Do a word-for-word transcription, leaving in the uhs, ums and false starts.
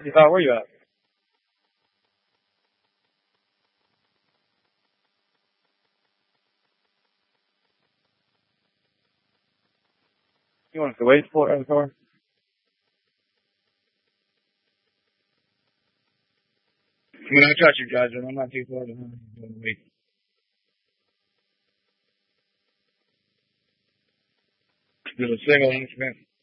Uh, where you at? You want us to wait for it in the car? I mean, I trust you guys, and I'm not too far to wait. There's a single incident.